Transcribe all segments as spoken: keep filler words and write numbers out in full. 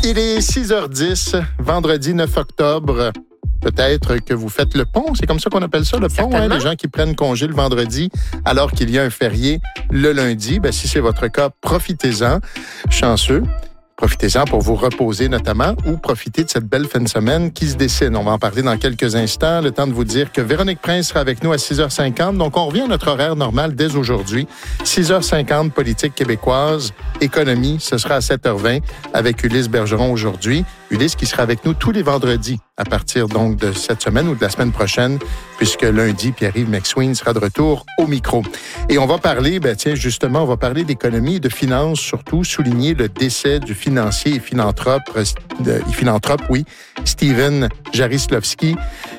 Il est six heures dix, vendredi neuf octobre. Peut-être que vous faites le pont, c'est comme ça qu'on appelle ça, le pont, hein? Les gens qui prennent congé le vendredi alors qu'il y a un férié le lundi. Ben, si c'est votre cas, profitez-en. Chanceux. Profitez-en pour vous reposer notamment ou profitez de cette belle fin de semaine qui se dessine. On va en parler dans quelques instants. Le temps de vous dire que Véronique Prince sera avec nous à six heures cinquante. Donc, on revient à notre horaire normal dès aujourd'hui. six heures cinquante, politique québécoise, économie, ce sera à sept heures vingt avec Ulysse Bergeron aujourd'hui. Ulysse qui sera avec nous tous les vendredis à partir donc de cette semaine ou de la semaine prochaine, puisque lundi, Pierre-Yves McSween sera de retour au micro. Et on va parler, ben tiens, justement, on va parler d'économie et de finances, surtout souligner le décès du financier et philanthrope, euh, philanthrope, oui, Steven Jaroslavski.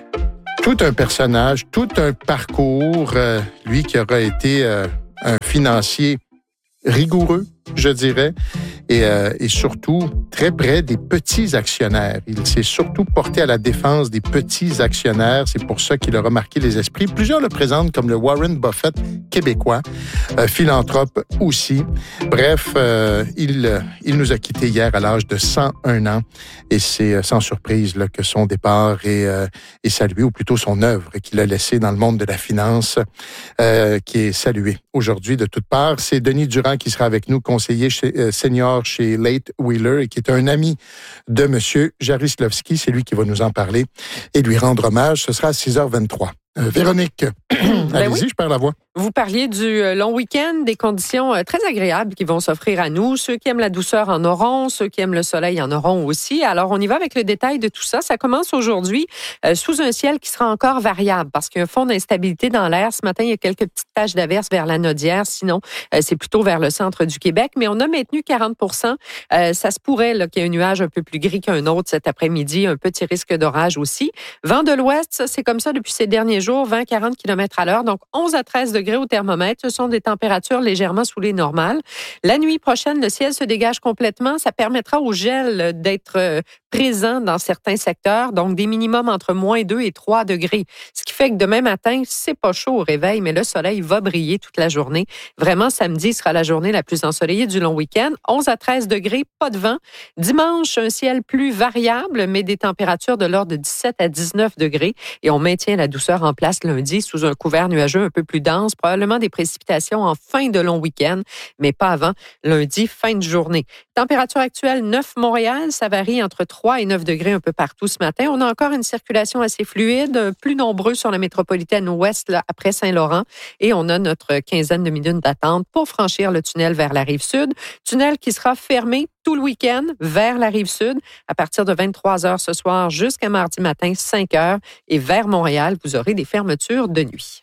Tout un personnage, tout un parcours, euh, lui qui aura été euh, un financier rigoureux, je dirais, et, euh, et surtout très près des petits actionnaires. Il s'est surtout porté à la défense des petits actionnaires. C'est pour ça qu'il a remarqué les esprits. Plusieurs le présentent comme le Warren Buffett québécois, euh, philanthrope aussi. Bref, euh, il, il nous a quittés hier à l'âge de cent un ans et c'est sans surprise là, que son départ est, euh, est salué, ou plutôt son œuvre qu'il a laissée dans le monde de la finance, euh, qui est saluée aujourd'hui de toutes parts. C'est Denis Durand qui sera avec nous, conseiller chez, euh, senior chez Late Wheeler et qui est un ami de M. Jaroslavski. C'est lui qui va nous en parler et lui rendre hommage. Ce sera à six heures vingt-trois. Euh, Véronique, ben allez-y, oui. Je perds la voix. Vous parliez du long week-end, des conditions très agréables qui vont s'offrir à nous. Ceux qui aiment la douceur en auront, ceux qui aiment le soleil en auront aussi. Alors, on y va avec le détail de tout ça. Ça commence aujourd'hui euh, sous un ciel qui sera encore variable parce qu'il y a un fond d'instabilité dans l'air. Ce matin, il y a quelques petites taches d'averse vers la Naudière. Sinon, euh, c'est plutôt vers le centre du Québec. Mais on a maintenu quarante pour cent. Euh, ça se pourrait là, qu'il y ait un nuage un peu plus gris qu'un autre cet après-midi. Un petit risque d'orage aussi. Vent de l'ouest, ça, c'est comme ça depuis ces derniers jours. vingt à quarante kilomètres à l'heure. Donc, onze à treize degrés au thermomètre. Ce sont des températures légèrement sous les normales. La nuit prochaine, le ciel se dégage complètement. Ça permettra au gel d'être présent dans certains secteurs. Donc, des minimums entre moins deux et trois degrés. Ce qui fait que demain matin, c'est pas chaud au réveil, mais le soleil va briller toute la journée. Vraiment, samedi sera la journée la plus ensoleillée du long week-end. onze à treize degrés, pas de vent. Dimanche, un ciel plus variable, mais des températures de l'ordre de dix-sept à dix-neuf degrés. Et on maintient la douceur en place lundi sous un couvert nuageux un peu plus dense. Probablement des précipitations en fin de long week-end, mais pas avant lundi, fin de journée. Température actuelle, neuf Montréal. Ça varie entre trois et neuf degrés un peu partout ce matin. On a encore une circulation assez fluide, plus nombreux sur la métropolitaine ouest là, après Saint-Laurent. Et on a notre quinzaine de minutes d'attente pour franchir le tunnel vers la rive sud. Tunnel qui sera fermé tout le week-end vers la rive sud à partir de vingt-trois heures ce soir jusqu'à mardi matin, cinq heures. Et vers Montréal, vous aurez des fermetures de nuit.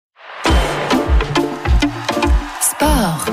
Sport.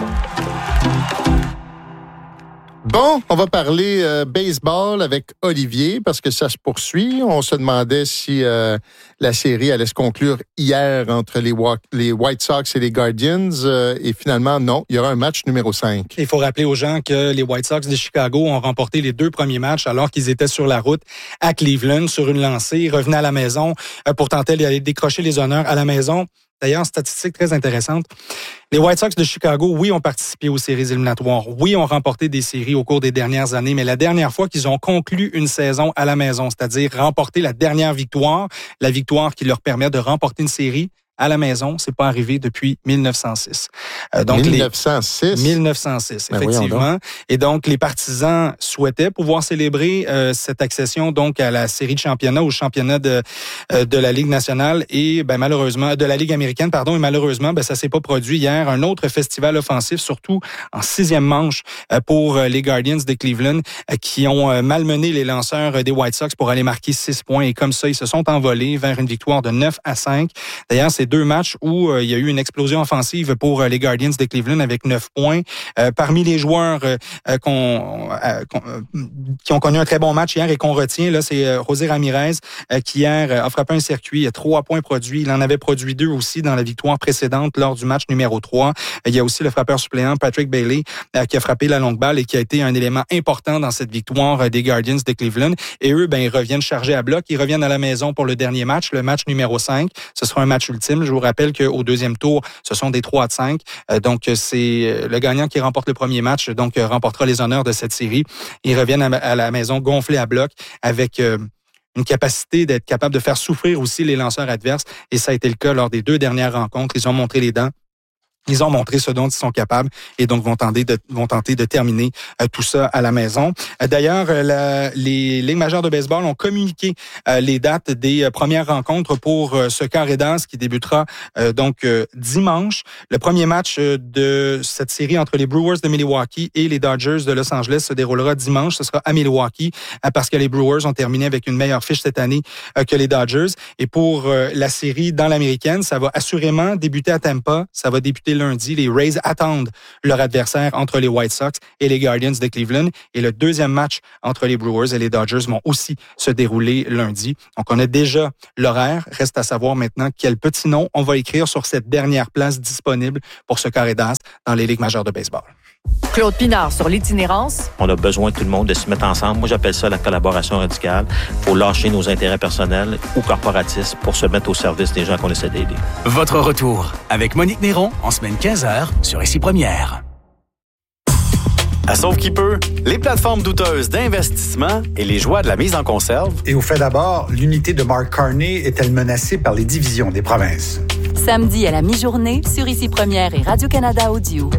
Bon, on va parler euh, baseball avec Olivier parce que ça se poursuit. On se demandait si euh, la série allait se conclure hier entre les, wa- les White Sox et les Guardians. Euh, et finalement, non, il y aura un match numéro cinq. Il faut rappeler aux gens que les White Sox de Chicago ont remporté les deux premiers matchs alors qu'ils étaient sur la route à Cleveland sur une lancée. Ils revenaient à la maison euh, pour tenter d'aller décrocher les honneurs à la maison. D'ailleurs, statistique très intéressante. Les White Sox de Chicago, oui, ont participé aux séries éliminatoires. Oui, ont remporté des séries au cours des dernières années, mais la dernière fois qu'ils ont conclu une saison à la maison, c'est-à-dire remporter la dernière victoire, la victoire qui leur permet de remporter une série à la maison, c'est pas arrivé depuis mille neuf cent six. Euh, donc mille neuf cent six? Les... mille neuf cent six, ben effectivement. Donc. Et donc, les partisans souhaitaient pouvoir célébrer euh, cette accession donc à la série de championnat, au championnat de euh, de la Ligue nationale et ben malheureusement de la Ligue américaine, pardon, et malheureusement ben ça s'est pas produit hier. Un autre festival offensif, surtout en sixième manche euh, pour euh, les Guardians de Cleveland, euh, qui ont euh, malmené les lanceurs euh, des White Sox pour aller marquer six points et comme ça ils se sont envolés vers une victoire de neuf à cinq. D'ailleurs, c'est deux matchs où euh, il y a eu une explosion offensive pour euh, les Guardians de Cleveland avec neuf points. Euh, parmi les joueurs euh, qu'on, euh, qu'on, euh, qui ont connu un très bon match hier et qu'on retient, là, c'est euh, José Ramirez euh, qui hier euh, a frappé un circuit. Il y a trois points produits. Il en avait produit deux aussi dans la victoire précédente lors du match numéro trois. Il y a aussi le frappeur suppléant Patrick Bailey euh, qui a frappé la longue balle et qui a été un élément important dans cette victoire euh, des Guardians de Cleveland. Et eux, ben, ils reviennent chargés à bloc. Ils reviennent à la maison pour le dernier match, le match numéro cinq. Ce sera un match ultime unanime. Je vous rappelle qu'au deuxième tour, ce sont des trois à cinq. Euh, donc, c'est le gagnant qui remporte le premier match, donc euh, remportera les honneurs de cette série. Ils reviennent à, à la maison gonflés à bloc avec euh, une capacité d'être capable de faire souffrir aussi les lanceurs adverses. Et ça a été le cas lors des deux dernières rencontres. Ils ont montré les dents. Ils ont montré ce dont ils sont capables et donc vont tenter de, vont tenter de terminer euh, tout ça à la maison. Euh, d'ailleurs, euh, la, les Ligues majeures de baseball ont communiqué euh, les dates des euh, premières rencontres pour euh, ce carré d'as qui débutera euh, donc euh, dimanche. Le premier match euh, de cette série entre les Brewers de Milwaukee et les Dodgers de Los Angeles se déroulera dimanche. Ce sera à Milwaukee euh, parce que les Brewers ont terminé avec une meilleure fiche cette année euh, que les Dodgers. Et pour euh, la série dans l'américaine, ça va assurément débuter à Tampa. Ça va débuter lundi. Les Rays attendent leur adversaire entre les White Sox et les Guardians de Cleveland. Et le deuxième match entre les Brewers et les Dodgers vont aussi se dérouler lundi. Donc, on a déjà l'horaire. Reste à savoir maintenant quel petit nom on va écrire sur cette dernière place disponible pour ce carré d'as dans les Ligues majeures de baseball. Claude Pinard sur l'itinérance. On a besoin tout le monde de se mettre ensemble. Moi, j'appelle ça la collaboration radicale. Il faut lâcher nos intérêts personnels ou corporatistes pour se mettre au service des gens qu'on essaie d'aider. Votre retour avec Monique Néron en semaine quinze heures sur Ici Première. À Sauve qui peut, les plateformes douteuses d'investissement et les joies de la mise en conserve. Et au fait d'abord, l'unité de Mark Carney est-elle menacée par les divisions des provinces? Samedi à la mi-journée sur Ici Première et Radio-Canada Audio.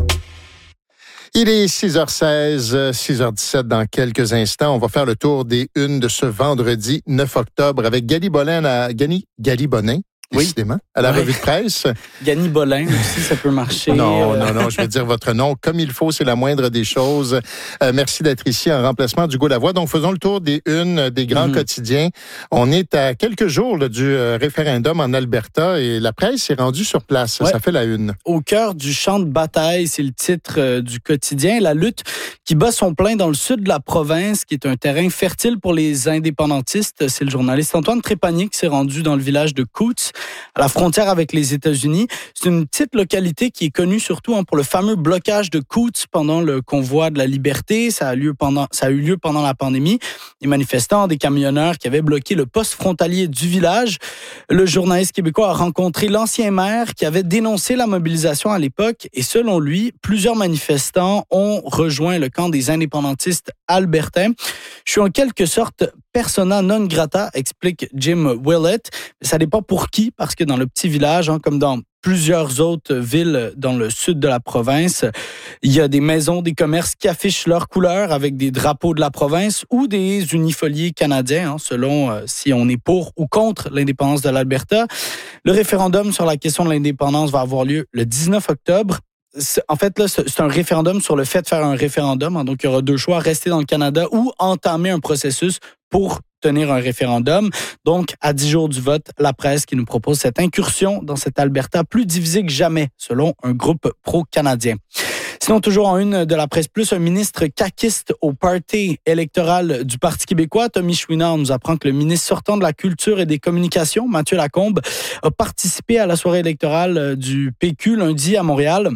Il est six heures seize, six heures dix-sept dans quelques instants. On va faire le tour des unes de ce vendredi neuf octobre avec Gali Bolin à Gali, Gali Bonin. Décidément, oui. À la oui. revue de presse. Gany Bolin aussi, ça peut marcher. Non, euh... non, non, je vais dire votre nom comme il faut, c'est la moindre des choses. Euh, merci d'être ici en remplacement d'Hugo Lavoie. Donc, faisons le tour des unes des grands mm-hmm. quotidiens. On est à quelques jours là, du euh, référendum en Alberta et la presse est rendue sur place. Ouais. Ça fait la une. Au cœur du champ de bataille, c'est le titre euh, du quotidien. La lutte qui bat son plein dans le sud de la province, qui est un terrain fertile pour les indépendantistes. C'est le journaliste Antoine Trépanier qui s'est rendu dans le village de Coutts, à la frontière avec les États-Unis. C'est une petite localité qui est connue surtout hein, pour le fameux blocage de Coutts pendant le convoi de la liberté. Ça a, lieu pendant, ça a eu lieu pendant la pandémie. Les manifestants, des camionneurs qui avaient bloqué le poste frontalier du village. Le journaliste québécois a rencontré l'ancien maire qui avait dénoncé la mobilisation à l'époque et selon lui, plusieurs manifestants ont rejoint le camp des indépendantistes albertains. Je suis en quelque sorte persona non grata, explique Jim Willett. Ça dépend pour qui, parce que dans le petit village, hein, comme dans plusieurs autres villes dans le sud de la province, il y a des maisons, des commerces qui affichent leurs couleurs avec des drapeaux de la province ou des unifoliés canadiens, hein, selon euh, si on est pour ou contre l'indépendance de l'Alberta. Le référendum sur la question de l'indépendance va avoir lieu le dix-neuf octobre. En fait, là, c'est un référendum sur le fait de faire un référendum. Donc, il y aura deux choix, rester dans le Canada ou entamer un processus pour tenir un référendum. Donc, à dix jours du vote, la presse qui nous propose cette incursion dans cet Alberta plus divisé que jamais, selon un groupe pro-canadien. Sinon, toujours en une de la presse plus, un ministre caquiste au party électoral du Parti québécois, Tommy Chouinard, nous apprend que le ministre sortant de la Culture et des Communications, Mathieu Lacombe, a participé à la soirée électorale du P Q lundi à Montréal.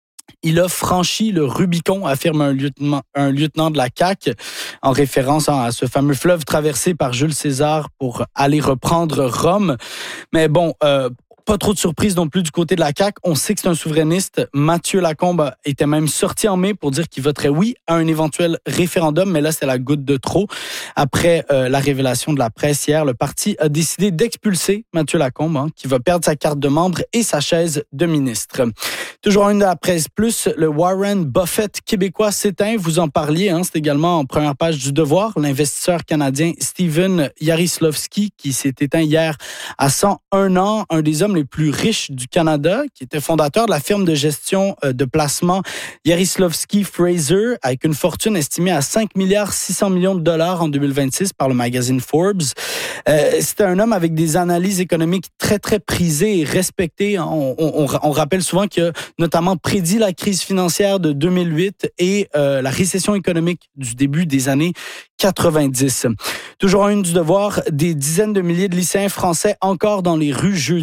Il a franchi le Rubicon, affirme un lieutenant, un lieutenant de la C A Q, en référence à ce fameux fleuve traversé par Jules César pour aller reprendre Rome. Mais bon, euh, pas trop de surprise non plus du côté de la C A Q. On sait que c'est un souverainiste. Mathieu Lacombe était même sorti en mai pour dire qu'il voterait oui à un éventuel référendum, mais là, c'est la goutte de trop. Après euh, la révélation de la presse hier, le parti a décidé d'expulser Mathieu Lacombe, hein, qui va perdre sa carte de membre et sa chaise de ministre. Toujours une de la presse plus, le Warren Buffett québécois s'éteint. Vous en parliez, hein, c'est également en première page du Devoir. L'investisseur canadien Steven Yaroslavsky qui s'est éteint hier à cent un ans, un des hommes les plus riches du Canada, qui était fondateur de la firme de gestion de placement Yaroslavsky Fraser, avec une fortune estimée à cinq milliards six cents millions de dollars en deux mille vingt-six par le magazine Forbes. Euh, c'était un homme avec des analyses économiques très, très prisées et respectées. On, on, on rappelle souvent qu'il a notamment prédit la crise financière de deux mille huit et euh, la récession économique du début des années quatre-vingt-dix. Toujours en une du Devoir, des dizaines de milliers de lycéens français encore dans les rues jeudi. Il y a une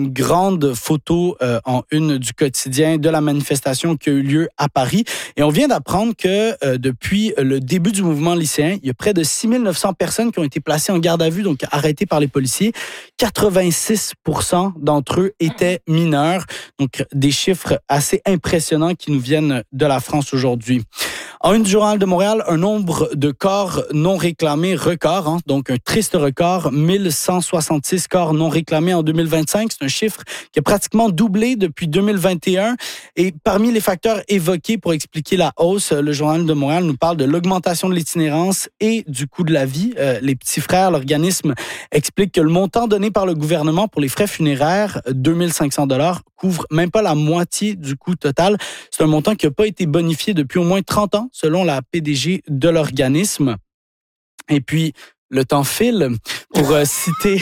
une grande photo euh, en une du quotidien de la manifestation qui a eu lieu à Paris. Et on vient d'apprendre que euh, depuis le début du mouvement lycéen, il y a près de six mille neuf cents personnes qui ont été placées en garde à vue, donc arrêtées par les policiers. quatre-vingt-six pour cent d'entre eux étaient mineurs. Donc, des chiffres assez impressionnants qui nous viennent de la France aujourd'hui. En une du Journal de Montréal, un nombre de corps non réclamés record, hein, donc un triste record, mille cent soixante-six corps non réclamés en deux mille vingt-cinq. C'est un chiffre qui a pratiquement doublé depuis deux mille vingt et un. Et parmi les facteurs évoqués pour expliquer la hausse, le Journal de Montréal nous parle de l'augmentation de l'itinérance et du coût de la vie. Euh, les petits frères, l'organisme, explique que le montant donné par le gouvernement pour les frais funéraires, deux mille cinq cents dollars, couvre même pas la moitié du coût total. C'est un montant qui n'a pas été bonifié depuis au moins trente ans, selon la P D G de l'organisme. Et puis, le temps file pour euh, citer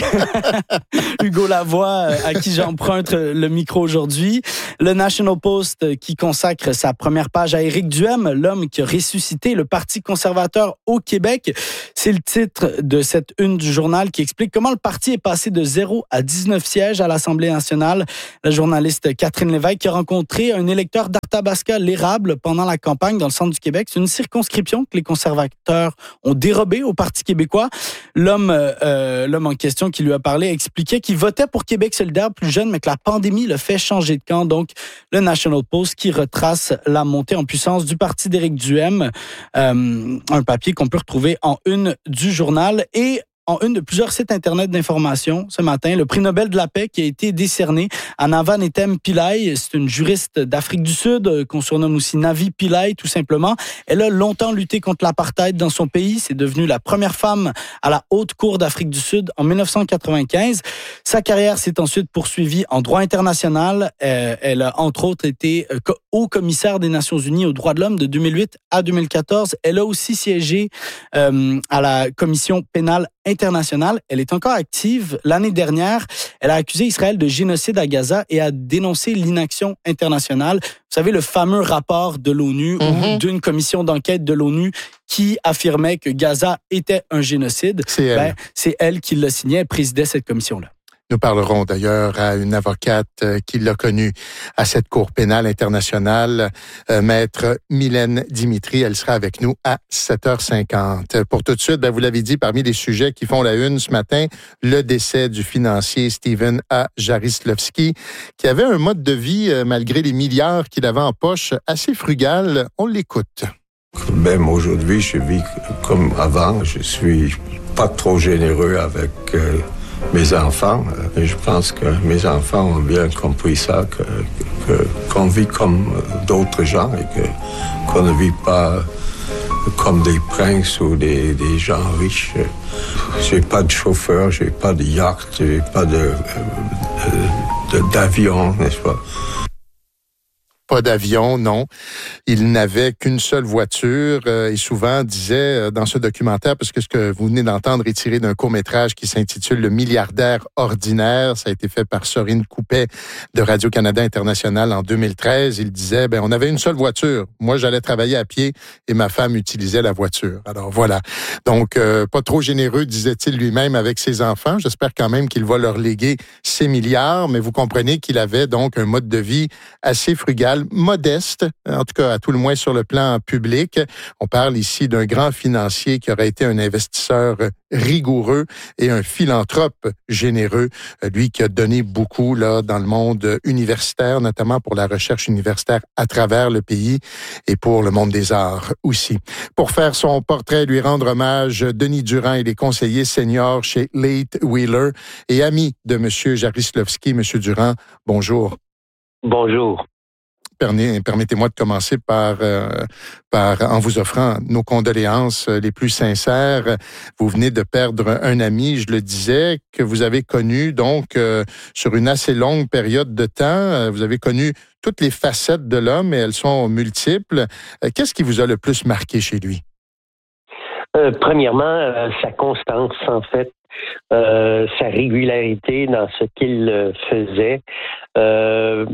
Hugo Lavoie, euh, à qui j'emprunte le micro aujourd'hui. Le National Post euh, qui consacre sa première page à Éric Duhem, l'homme qui a ressuscité le Parti conservateur au Québec. C'est le titre de cette une du journal qui explique comment le parti est passé de zéro à dix-neuf sièges à l'Assemblée nationale. La journaliste Catherine Lévesque qui a rencontré un électeur d'Arthabasca, l'Érable, pendant la campagne dans le centre du Québec. C'est une circonscription que les conservateurs ont dérobée au Parti québécois. L'homme, euh, l'homme en question qui lui a parlé expliquait qu'il votait pour Québec solidaire plus jeune, mais que la pandémie le fait changer de camp. Donc, le National Post qui retrace la montée en puissance du parti d'Éric Duhem. Euh, un papier qu'on peut retrouver en une du journal et en une de plusieurs sites Internet d'information ce matin. Le prix Nobel de la paix qui a été décerné à Nava Netem Pillay. C'est une juriste d'Afrique du Sud qu'on surnomme aussi Navi Pillay, tout simplement. Elle a longtemps lutté contre l'apartheid dans son pays. C'est devenue la première femme à la Haute Cour d'Afrique du Sud en dix-neuf cent quatre-vingt-quinze. Sa carrière s'est ensuite poursuivie en droit international. Euh, elle a entre autres été haut commissaire des Nations Unies aux droits de l'homme de deux mille huit à deux mille quatorze. Elle a aussi siégé euh, à la Commission pénale internationale. Elle est encore active. L'année dernière, elle a accusé Israël de génocide à Gaza et a dénoncé l'inaction internationale. Vous savez, le fameux rapport de l'ONU mm-hmm. ou d'une commission d'enquête de l'ONU qui affirmait que Gaza était un génocide. C'est elle. Ben, c'est elle qui l'a signé. Elle présidait cette commission-là. Nous parlerons d'ailleurs à une avocate qui l'a connue à cette Cour pénale internationale, euh, maître Mylène Dimitri. Elle sera avec nous à sept heures cinquante. Pour tout de suite, ben vous l'avez dit, parmi les sujets qui font la une ce matin, le décès du financier Stephen A. Jaroslavsky, qui avait un mode de vie, euh, malgré les milliards qu'il avait en poche, assez frugal. On l'écoute. Même aujourd'hui, je vis comme avant. Je suis pas trop généreux avec... Euh mes enfants, et je pense que mes enfants ont bien compris ça, que, que, qu'on vit comme d'autres gens et que, qu'on ne vit pas comme des princes ou des, des gens riches. J'ai pas de chauffeur, j'ai pas de yacht, j'ai pas de, de, de d'avion, n'est-ce pas? Pas d'avion, non. Il n'avait qu'une seule voiture euh, et souvent disait euh, dans ce documentaire, parce que ce que vous venez d'entendre est tiré d'un court-métrage qui s'intitule « Le milliardaire ordinaire ». Ça a été fait par Sorine Coupet de Radio-Canada International en deux mille treize. Il disait, ben on avait une seule voiture. Moi, j'allais travailler à pied et ma femme utilisait la voiture. Alors voilà. Donc, euh, pas trop généreux, disait-il lui-même avec ses enfants. J'espère quand même qu'il va leur léguer ses milliards, mais vous comprenez qu'il avait donc un mode de vie assez frugal, modeste, en tout cas à tout le moins sur le plan public. On parle ici d'un grand financier qui aurait été un investisseur rigoureux et un philanthrope généreux, lui qui a donné beaucoup là dans le monde universitaire, notamment pour la recherche universitaire à travers le pays et pour le monde des arts aussi. Pour faire son portrait, lui rendre hommage, Denis Durand, il est conseiller senior chez Leith Wheeler et ami de M. Jaroslavsky. M. Durand, bonjour. Bonjour. Permettez-moi de commencer par, euh, par en vous offrant nos condoléances les plus sincères. Vous venez de perdre un ami, je le disais, que vous avez connu donc euh, sur une assez longue période de temps. Vous avez connu toutes les facettes de l'homme et elles sont multiples. Qu'est-ce qui vous a le plus marqué chez lui? Euh, premièrement, euh, sa constance, en fait. Euh, sa régularité dans ce qu'il faisait. Euh,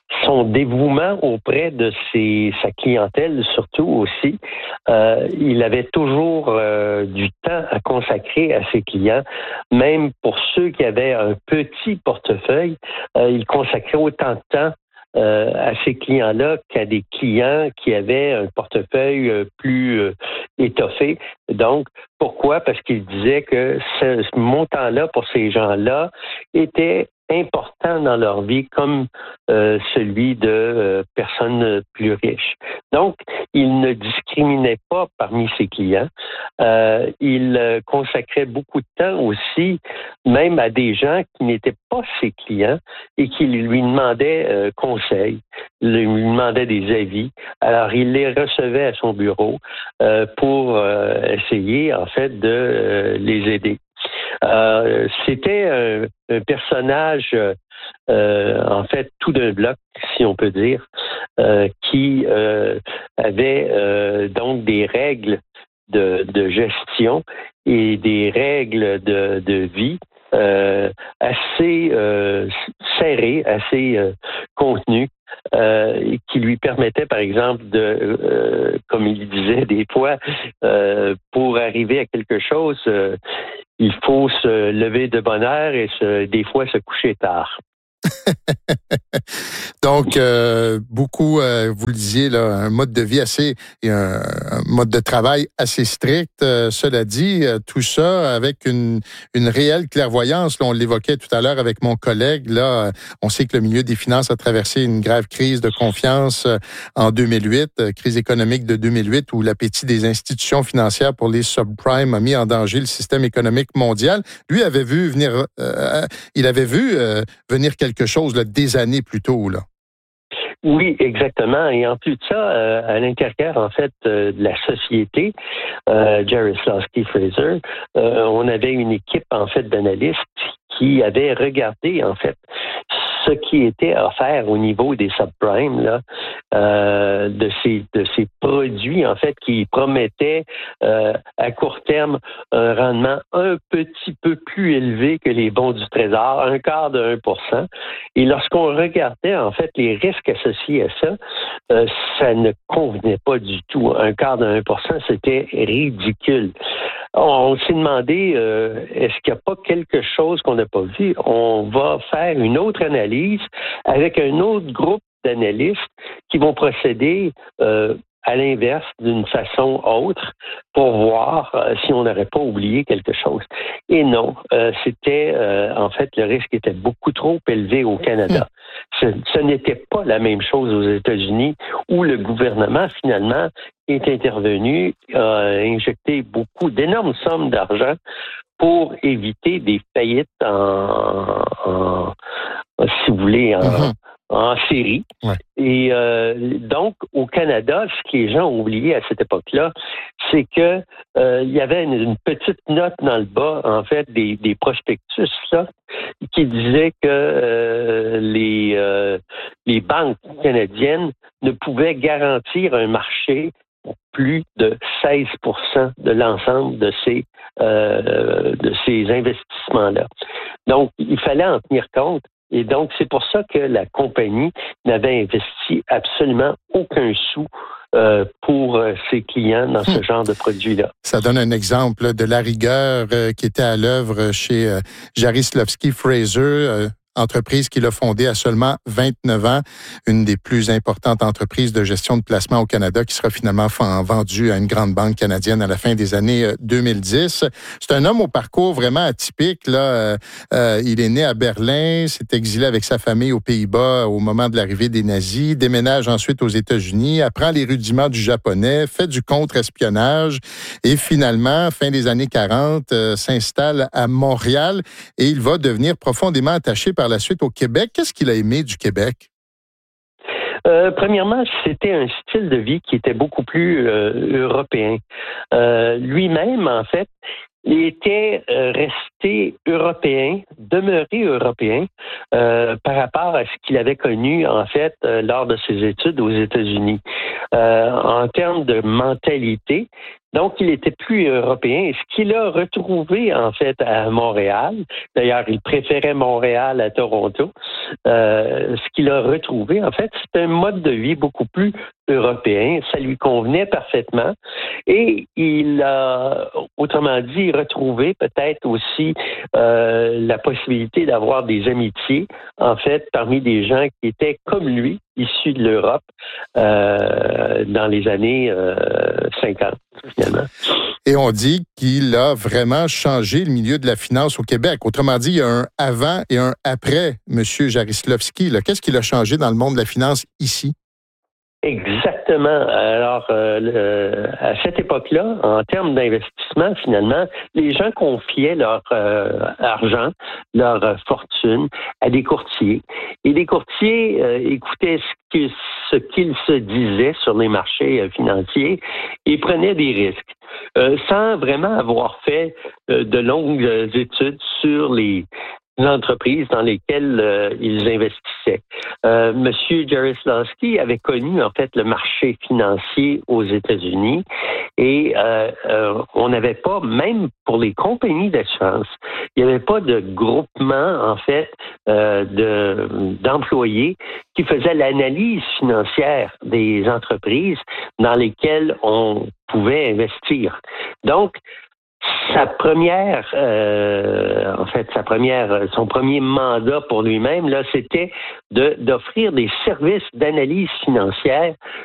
son dévouement auprès de ses, sa clientèle, surtout aussi. Euh, il avait toujours euh, du temps à consacrer à ses clients, même pour ceux qui avaient un petit portefeuille, euh, il consacrait autant de temps Euh, à ces clients-là qu'à des clients qui avaient un portefeuille euh, plus euh, étoffé. Donc, pourquoi? Parce qu'il disait que ce, ce montant-là, pour ces gens-là, était important dans leur vie comme euh, celui de euh, personnes plus riches. Donc, il ne discriminait pas parmi ses clients. Euh, il euh, consacrait beaucoup de temps aussi, même à des gens qui n'étaient pas ses clients et qui lui demandaient euh, conseil, lui demandaient des avis. Alors, il les recevait à son bureau euh, pour euh, essayer, en fait, de euh, les aider. Euh, c'était un, un personnage, euh, en fait, tout d'un bloc, si on peut dire, euh, qui euh, avait euh, donc des règles de, de gestion et des règles de, de vie euh, assez euh, serrées, assez euh, contenues, euh, qui lui permettaient, par exemple, de, euh, comme il disait des fois, euh, pour arriver à quelque chose, euh, il faut se lever de bonne heure et se, des fois se coucher tard. Donc, euh, beaucoup, euh, vous le disiez, là, un mode de vie assez, et un, un mode de travail assez strict. Euh, cela dit, euh, tout ça avec une, une réelle clairvoyance. Là, on l'évoquait tout à l'heure avec mon collègue. Là, on sait que le milieu des finances a traversé une grave crise de confiance euh, en deux mille huit, euh, crise économique de deux mille huit, où l'appétit des institutions financières pour les subprimes a mis en danger le système économique mondial. Lui avait vu venir, euh, il avait vu euh, venir quelque chose là, des années plus tôt, là. Oui, exactement. Et en plus de ça, euh, à l'intérieur, en fait, euh, de la société, euh, Jarislowsky Fraser, euh, on avait une équipe, en fait, d'analystes qui avait regardé, en fait, ce qui était offert au niveau des subprimes, là, euh, de ces de ces produits, en fait, qui promettaient euh, à court terme un rendement un petit peu plus élevé que les bons du Trésor, un quart de un pour cent. Et lorsqu'on regardait, en fait, les risques associés à ça, euh, ça ne convenait pas du tout. Un quart de un pour cent, c'était ridicule. On s'est demandé, euh, est-ce qu'il n'y a pas quelque chose qu'on n'a pas vu? On va faire une autre analyse avec un autre groupe d'analystes qui vont procéder euh, à l'inverse d'une façon autre pour voir euh, si on n'aurait pas oublié quelque chose. Et non, euh, c'était, euh, en fait, le risque était beaucoup trop élevé au Canada. Ce, ce n'était pas la même chose aux États-Unis où le gouvernement, finalement, est intervenu, a injecté beaucoup d'énormes sommes d'argent pour éviter des faillites en, en, en si vous voulez, en, mm-hmm. en série. Ouais. Et euh, donc, au Canada, ce que les gens ont oublié à cette époque-là, c'est que euh, il y avait une, une petite note dans le bas, en fait, des, des prospectus là, qui disait que euh, les, euh, les banques canadiennes ne pouvaient garantir un marché pour plus de seize pour cent de l'ensemble de ces euh, de ces investissements-là. Donc, il fallait en tenir compte. Et donc, c'est pour ça que la compagnie n'avait investi absolument aucun sou euh, pour euh, ses clients dans ce genre de produit-là. Ça donne un exemple de la rigueur euh, qui était à l'œuvre chez euh, Jarislowsky Fraser, euh, entreprise qu'il a fondée à seulement vingt-neuf ans, une des plus importantes entreprises de gestion de placement au Canada qui sera finalement vendue à une grande banque canadienne à la fin des années deux mille dix. C'est un homme au parcours vraiment atypique. Là. Euh, il est né à Berlin, s'est exilé avec sa famille aux Pays-Bas au moment de l'arrivée des nazis, déménage ensuite aux États-Unis, apprend les rudiments du japonais, fait du contre-espionnage et finalement, fin des années quarante, euh, s'installe à Montréal et il va devenir profondément attaché par la suite au Québec. Qu'est-ce qu'il a aimé du Québec? Euh, premièrement, c'était un style de vie qui était beaucoup plus euh, européen. Euh, lui-même, en fait, était euh, resté européen, demeuré européen euh, par rapport à ce qu'il avait connu, en fait, euh, lors de ses études aux États-Unis. Euh, en termes de mentalité, donc, il était plus européen. Ce qu'il a retrouvé, en fait, à Montréal, d'ailleurs, il préférait Montréal à Toronto, euh, ce qu'il a retrouvé, en fait, c'est un mode de vie beaucoup plus européen. Ça lui convenait parfaitement. Et il a, autrement dit, retrouvé peut-être aussi euh, la possibilité d'avoir des amitiés, en fait, parmi des gens qui étaient comme lui, issus de l'Europe, euh, dans les années euh, cinquante, finalement. Et on dit qu'il a vraiment changé le milieu de la finance au Québec. Autrement dit, il y a un avant et un après M. Jaroslavsky. Là. Qu'est-ce qu'il a changé dans le monde de la finance ici? Exactement. Alors, euh, le, à cette époque-là, en termes d'investissement, finalement, les gens confiaient leur euh, argent, leur euh, fortune à des courtiers. Et les courtiers euh, écoutaient ce, que, ce qu'ils se disaient sur les marchés euh, financiers et prenaient des risques, euh, sans vraiment avoir fait euh, de longues euh, études sur les entreprises dans lesquelles euh, ils investissaient. Euh, Monsieur Jaroslavsky avait connu en fait le marché financier aux États-Unis et euh, euh, on n'avait pas, même pour les compagnies d'assurance, il n'y avait pas de groupement en fait euh, de d'employés qui faisaient l'analyse financière des entreprises dans lesquelles on pouvait investir. Donc, Sa première, euh, en fait, sa première, son premier mandat pour lui-même, là, c'était de, d'offrir des services d'analyse financière